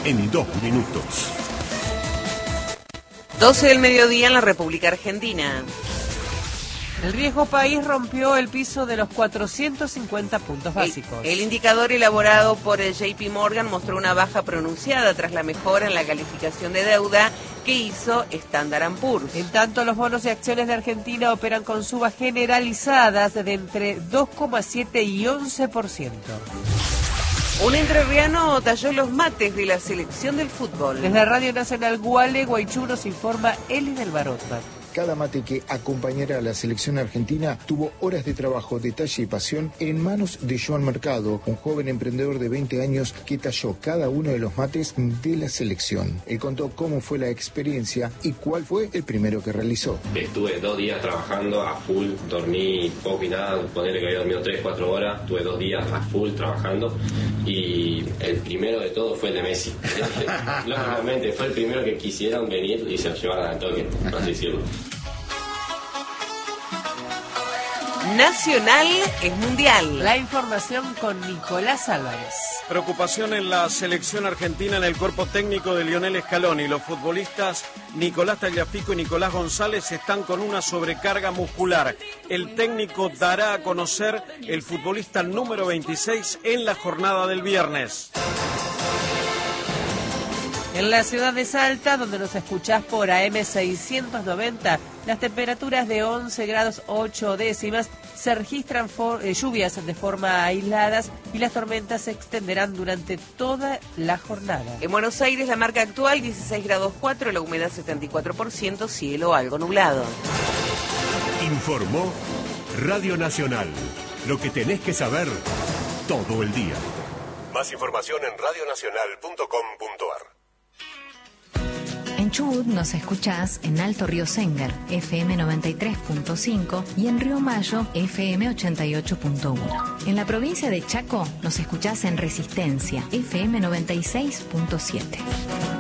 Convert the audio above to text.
en 2 minutos. 12 del mediodía en la República Argentina. El riesgo país rompió el piso de los 450 puntos básicos. El indicador elaborado por el JP Morgan mostró una baja pronunciada tras la mejora en la calificación de deuda que hizo Standard & Poor's. En tanto, los bonos y acciones de Argentina operan con subas generalizadas de entre 2,7 y 11%. Un entrerriano talló los mates de la selección del fútbol. Desde Radio Nacional Gualeguaychú nos informa Eli del Barotman. Cada mate que acompañará a la selección argentina tuvo horas de trabajo, detalle y pasión en manos de Joan Mercado, un joven emprendedor de 20 años que talló cada uno de los mates de la selección. Él contó cómo fue la experiencia y cuál fue el primero que realizó. Estuve 2 días trabajando a full, dormí poco y nada, ponerle que había dormido 3-4 horas, estuve 2 días a full trabajando y el primero de todo fue el de Messi. Lógicamente fue el primero que quisieron venir y se lo llevaron al toque, por así decirlo. Nacional es mundial. La información con Nicolás Álvarez. Preocupación en la selección argentina en el cuerpo técnico de Lionel Scaloni. Los futbolistas Nicolás Tagliafico y Nicolás González están con una sobrecarga muscular. El técnico dará a conocer el futbolista número 26 en la jornada del viernes. En la ciudad de Salta, donde nos escuchás por AM 690, las temperaturas de 11 grados 8 décimas, se registran lluvias de forma aisladas y las tormentas se extenderán durante toda la jornada. En Buenos Aires la marca actual 16 grados 4, la humedad 74%, cielo algo nublado. Informó Radio Nacional. Lo que tenés que saber todo el día. Más información en radionacional.com.ar. En Chubut nos escuchás en Alto Río Sengar, FM 93.5 y en Río Mayo, FM 88.1. En la provincia de Chaco nos escuchás en Resistencia, FM 96.7.